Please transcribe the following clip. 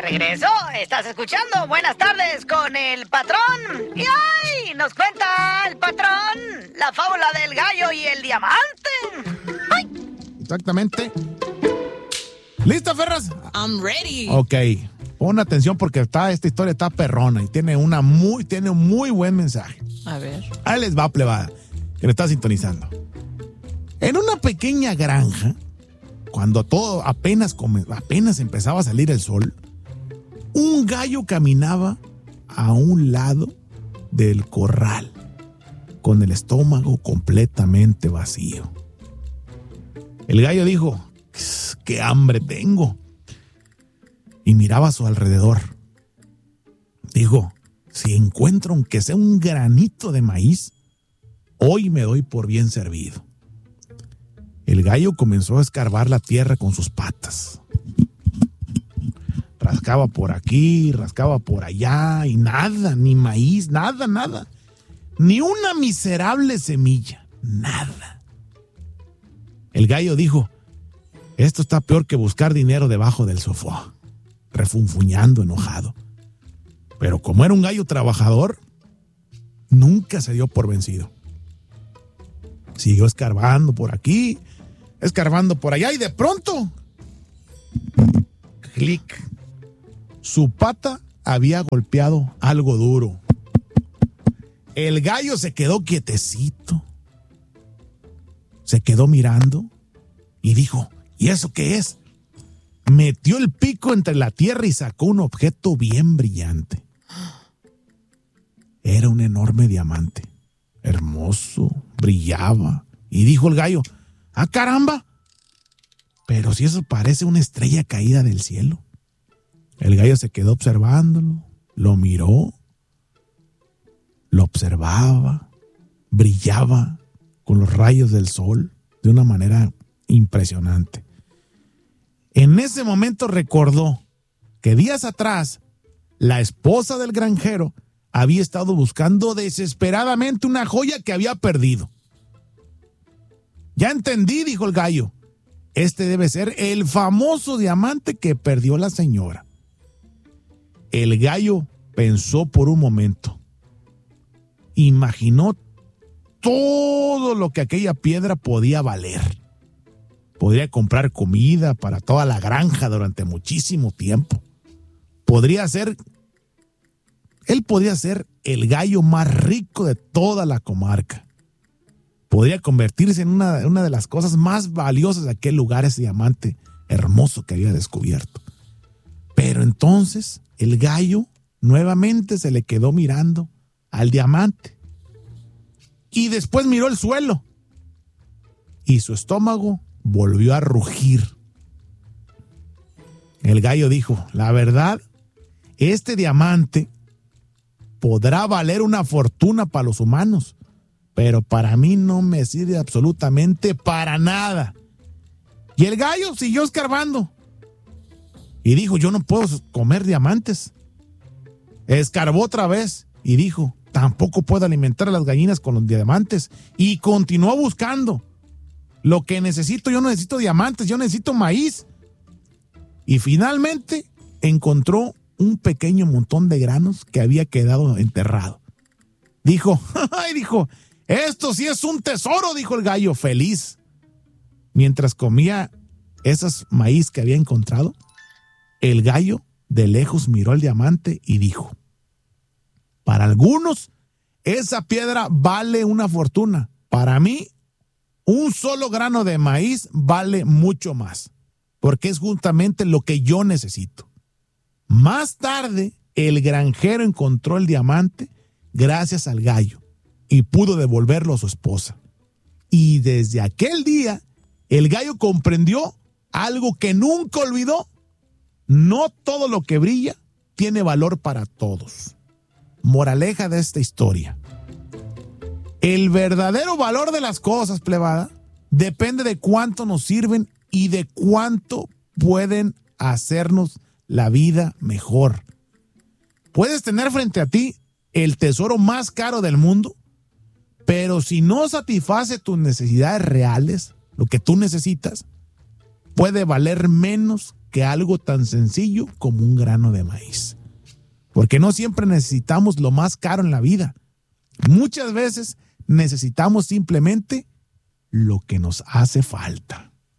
de regreso. Estás escuchando Buenas Tardes con el patrón. Y hoy nos cuenta el patrón la fábula del gallo y el diamante. ¡Ay! Exactamente. ¿Lista, Ferras? I'm ready. Ok. Pon atención porque esta historia está perrona y tiene un muy buen mensaje. A ver. Ahí les va, plebada, que me está sintonizando. En una pequeña granja, cuando todo apenas empezaba a salir el sol, un gallo caminaba a un lado del corral, con el estómago completamente vacío. El gallo dijo: ¡qué hambre tengo! Y miraba a su alrededor. Dijo: si encuentro aunque sea un granito de maíz, hoy me doy por bien servido. El gallo comenzó a escarbar la tierra con sus patas. Rascaba por aquí, rascaba por allá, y nada, ni maíz, nada. Ni una miserable semilla, nada. El gallo dijo: esto está peor que buscar dinero debajo del sofá, refunfuñando enojado. Pero como era un gallo trabajador, nunca se dio por vencido. Siguió escarbando por aquí, escarbando por allá, y de pronto, clic, su pata había golpeado algo duro. El gallo se quedó quietecito, se quedó mirando y dijo: ¿y eso qué es? Metió el pico entre la tierra y sacó un objeto bien brillante. Era un enorme diamante, hermoso, brillaba. Y dijo el gallo: ¡ah, caramba! Pero si eso parece una estrella caída del cielo. El gallo se quedó observándolo, lo miró, lo observaba, brillaba con los rayos del sol de una manera impresionante. En ese momento recordó que días atrás la esposa del granjero había estado buscando desesperadamente una joya que había perdido. Ya entendí, dijo el gallo. Este debe ser el famoso diamante que perdió la señora. El gallo pensó por un momento. Imaginó todo lo que aquella piedra podía valer. Podría comprar comida para toda la granja durante muchísimo tiempo. Él podría ser el gallo más rico de toda la comarca. Podría convertirse en una de las cosas más valiosas de aquel lugar, ese diamante hermoso que había descubierto. Pero entonces el gallo nuevamente se le quedó mirando al diamante. Y después miró el suelo. Y su estómago volvió a rugir. El gallo dijo: la verdad, este diamante podrá valer una fortuna para los humanos, pero para mí no me sirve absolutamente para nada. Y el gallo siguió escarbando y dijo: yo no puedo comer diamantes. Escarbó otra vez y dijo: tampoco puedo alimentar a las gallinas con los diamantes. Y continuó buscando. Lo que necesito, yo no necesito diamantes, yo necesito maíz. Y finalmente encontró un pequeño montón de granos que había quedado enterrado. Dijo: ¡ay! Dijo: esto sí es un tesoro, dijo el gallo feliz. Mientras comía esos maíz que había encontrado, el gallo de lejos miró el diamante y dijo: para algunos, esa piedra vale una fortuna. Para mí, un solo grano de maíz vale mucho más, porque es justamente lo que yo necesito. Más tarde, el granjero encontró el diamante gracias al gallo y pudo devolverlo a su esposa. Y desde aquel día, el gallo comprendió algo que nunca olvidó: no todo lo que brilla tiene valor para todos. Moraleja de esta historia: el verdadero valor de las cosas, plebada, depende de cuánto nos sirven y de cuánto pueden hacernos la vida mejor. Puedes tener frente a ti el tesoro más caro del mundo, pero si no satisface tus necesidades reales, lo que tú necesitas, puede valer menos que algo tan sencillo como un grano de maíz. Porque no siempre necesitamos lo más caro en la vida. Muchas veces necesitamos simplemente lo que nos hace falta.